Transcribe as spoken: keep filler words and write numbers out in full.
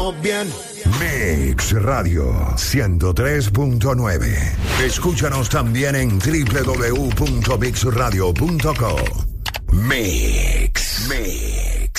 Bien. Mix Radio ciento tres punto nueve. Escúchanos también en doble u doble u doble u punto mix radio punto co. Mix. Mix.